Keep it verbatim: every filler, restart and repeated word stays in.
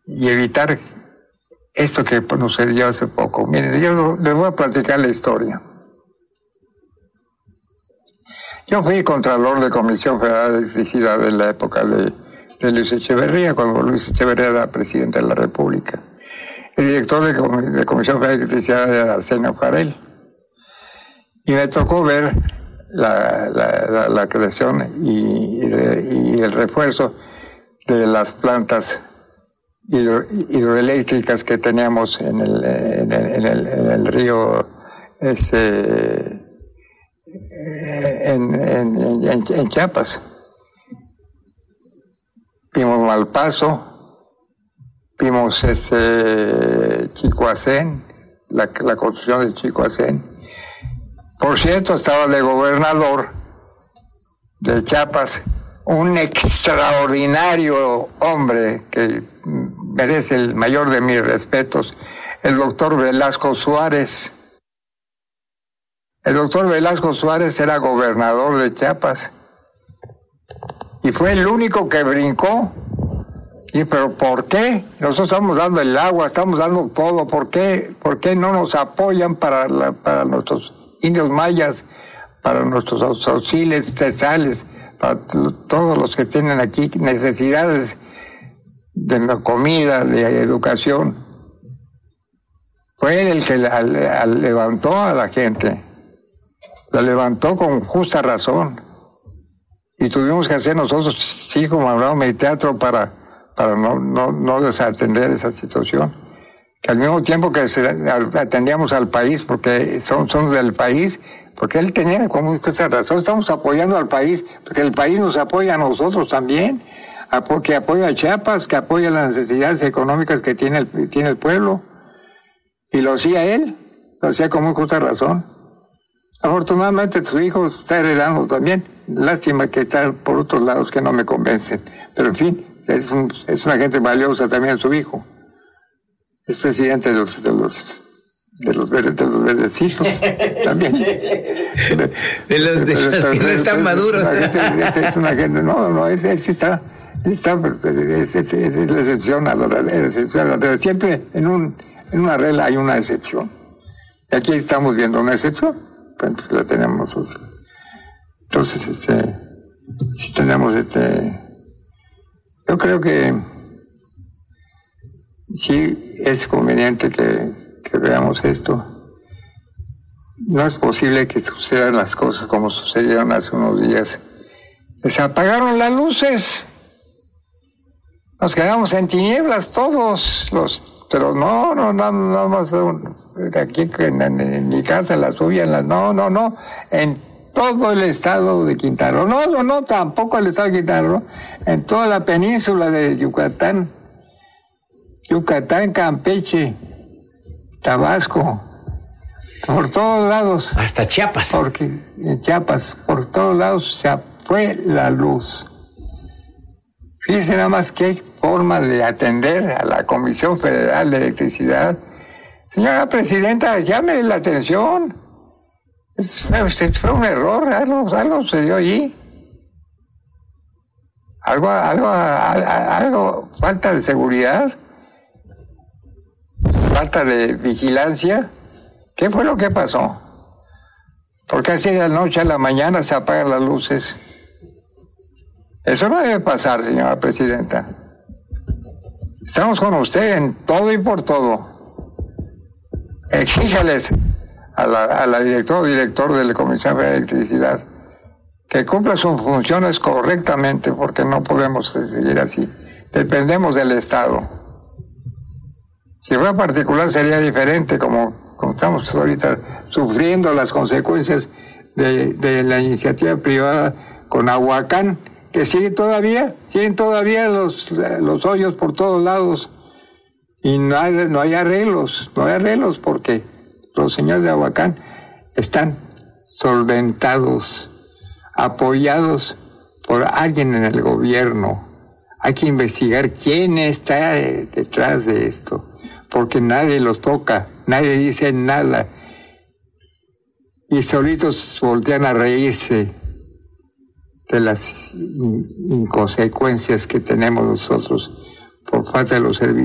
y evitar esto que sucedió hace poco. Miren, yo les voy a platicar la historia. Yo fui contralor de Comisión Federal de Electricidad en la época de, de Luis Echeverría, cuando Luis Echeverría era presidente de la República. El director de, de Comisión Federal de Electricidad era Arsenio Farel. Y me tocó ver la, la, la, la creación y, y, y el refuerzo de las plantas hidro, hidroeléctricas que teníamos en el, en el, en el, en el río ese, en, en, en, en Chiapas. Vimos Malpaso, vimos este Chicoacén, la, la construcción de Chicoacén. Por cierto, estaba de gobernador de Chiapas un extraordinario hombre que merece el mayor de mis respetos, el doctor Velasco Suárez. El doctor Velasco Suárez era gobernador de Chiapas y fue el único que brincó. Y pero ¿por qué? Nosotros estamos dando el agua, estamos dando todo. ¿Por qué? ¿Por qué no nos apoyan para, la, para nuestros indios mayas, para nuestros auxilios cesales, para todos los que tienen aquí necesidades de comida, de educación? Fue él el que la, la, levantó a la gente, la levantó con justa razón, y tuvimos que hacer nosotros, sí, como hablamos de teatro, para, para no, no, no desatender esa situación. Que al mismo tiempo que se atendíamos al país, porque son, son del país, porque él tenía como esa razón, estamos apoyando al país, porque el país nos apoya a nosotros también, que apoya a Chiapas, que apoya las necesidades económicas que tiene el, tiene el pueblo, y lo hacía él, lo hacía con muy justa razón. Afortunadamente su hijo está heredando también, lástima que está por otros lados que no me convencen, pero en fin, es, un, es una gente valiosa también su hijo. Es presidente de los de los de los, verdes, de los verdecitos también. De, de los de los que no están maduros. Es, es una gente, no, no, es, es está, está es, es, es la excepción a la regla. Siempre en un en una regla hay una excepción. Y aquí estamos viendo una excepción, pues la tenemos. Entonces, este, si tenemos este, yo creo que sí es conveniente que, que veamos esto. No es posible que sucedan las cosas como sucedieron hace unos días. Se apagaron las luces. Nos quedamos en tinieblas todos. Los, pero no, no, no, no más aquí en, en, en mi casa, en la suya, en la, no, no, no. En todo el estado de Quintana Roo. No, no, no, tampoco el estado de Quintana Roo. En toda la península de Yucatán. Yucatán, Campeche, Tabasco, por todos lados. Hasta Chiapas. Porque en Chiapas, por todos lados se fue la luz. Fíjense nada más qué forma de atender a la Comisión Federal de Electricidad. Señora Presidenta, llámele la atención. Es, fue, fue un error, algo, algo sucedió allí. Algo, algo, algo, algo, falta de seguridad. Falta de vigilancia. ¿Qué fue lo que pasó? Porque así de la noche a la mañana se apagan las luces. Eso no debe pasar, señora Presidenta. Estamos con usted en todo y por todo. Exíjales a la, a la directora o director de la Comisión de Electricidad que cumpla sus funciones correctamente, porque no podemos seguir así. Dependemos del Estado. Si fuera particular sería diferente, como, como estamos ahorita sufriendo las consecuencias de, de la iniciativa privada con Ahuacán, que sigue todavía, siguen todavía los, los hoyos por todos lados, y no hay, no hay arreglos, no hay arreglos porque los señores de Ahuacán están solventados, apoyados por alguien en el gobierno. Hay que investigar quién está detrás de esto, porque nadie los toca, nadie dice nada, y solitos voltean a reírse de las in- inconsecuencias que tenemos nosotros por falta de los servicios.